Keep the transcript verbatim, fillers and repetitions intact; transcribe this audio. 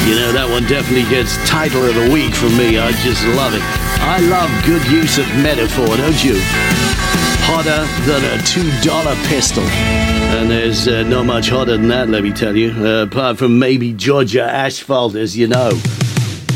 You know, that one definitely gets title of the week from me. I just love it. I love good use of metaphor, don't you? Hotter than a two dollar pistol. And there's uh, not much hotter than that, let me tell you. Uh, apart from maybe Georgia asphalt, as you know.